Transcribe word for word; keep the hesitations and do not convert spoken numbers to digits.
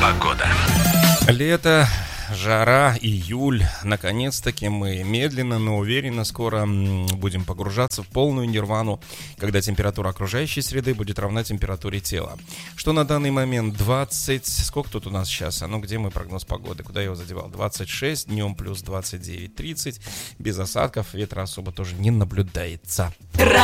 Погода. Лето, жара, июль. Наконец-таки мы медленно, но уверенно скоро будем погружаться в полную нирвану, когда температура окружающей среды будет равна температуре тела. Что на данный момент двадцать... Сколько тут у нас сейчас? А ну где мой прогноз погоды? Куда я его задевал? двадцать шесть, днем плюс двадцать девять тридцать. Без осадков, ветра особо тоже не наблюдается.